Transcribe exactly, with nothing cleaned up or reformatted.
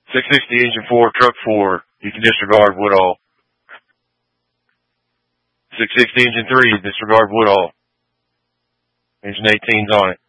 six sixty, engine four, truck four. You can disregard Woodall. six sixty, engine three, disregard Woodall. Engine eighteen's on it.